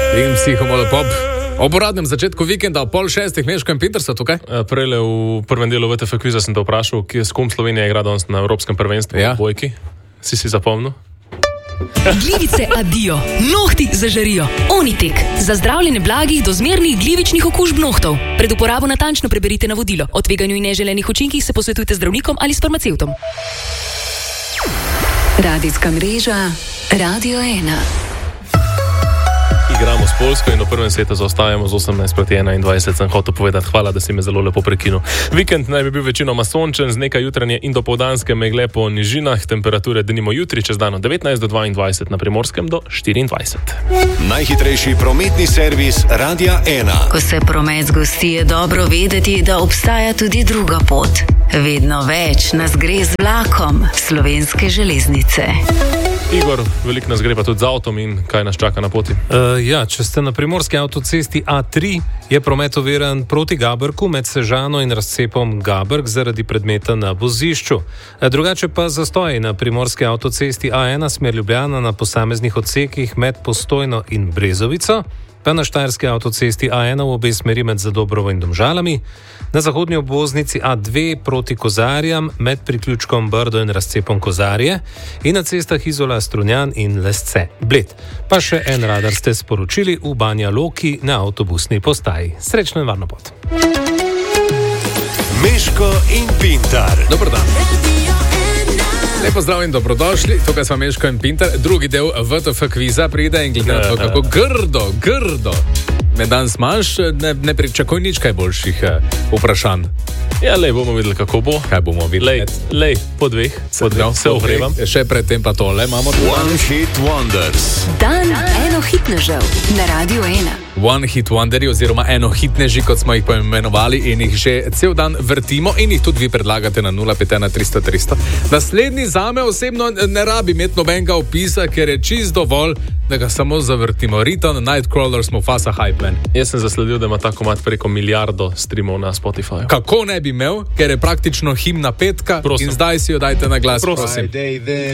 In Psihomolopop. Ob uradnem začetku vikenda, ob 5:30, Meško in Pintar so tukaj. Prejle v prvem delu VTF kviza sem te vprašal, s kom Slovenija igra danes na Evropskem prvenstvu v bojki. Si zapomnil? Glivice adijo, nohti zažarijo. Onitek. Za zdravljenje blagih do zmernih glivičnih okužb nohtov. Pred uporabo natančno preberite navodilo. O tveganju in neželenih učinkih se posvetujte z zdravnikom ali s farmacevtom. Radijska mreža Radio 1. Igramo s Poljsko in v prvem setu zaostajamo z 18:21. Sem hotel povedati, hvala, da si me zelo lepo prekinil. Vikend naj bi bil večinoma sončen, z nekaj jutranje in dopoldanske megle po nižinah, temperature denimo jutri čez dan od 19 do 22, na Primorskem do 24. Najhitrejši prometni servis Radia 1. Ko se promet zgosti, je dobro vedeti, da obstaja tudi druga pot. Vedno več nas gre z vlakom Slovenske železnice. Igor, veliko nas gre pa tudi z avtom in kaj nas čaka na poti? Če ste na primorski avtocesti A3, je promet oviran proti Gabrku med Sežano in razcepom Gabrk zaradi predmeta na vozišču. Drugače pa zastoji na primorski avtocesti A1 smer Ljubljana na posameznih odsekih med Postojno in Brezovico, pa na štajerski avtocesti A1 v obe smeri med Zadobrovo in Domžalami, na zahodnji obvoznici A2 proti Kozarjam med priključkom Brdo in razcepom Kozarje in na cestah Izola, Strunjan in Lesce Bled. Pa še en radar ste sporočili v Banja Loki na avtobusni postaji. Srečno in varno pot. Meško in Pintar. Dober dan. Lepo zdrav in dobrodošli, tukaj smo Meško in Pintar. Drugi del VTF kviza pride in glede na to, kako grdo me danes imaš, ne pričakuj nič kaj boljših vprašanj. Ja, bomo videli, kako bo. Kaj bomo videli? Po dveh se ogrevam. Še predtem pa tole imamo. One Hit Wonders. Dan enohitnežev na Radio 1. One Hit Wonderi oziroma enohitneži, kot smo jih poimenovali in jih že cel dan vrtimo in jih tudi vi predlagate na 051 300 300. Naslednji zame osebno ne rabi imeti nobenega opisa, ker je čist dovolj, da ga samo zavrtimo. Riton, Nightcrawlers, Mufasa, Hype Man. Jaz sem zasledil, da ima ta komad preko 1 milijardo streamov na Spotify. Kako ne bi imel, ker je praktično himna petka. Prosim. In zdaj si jo dajte na glas, prosim.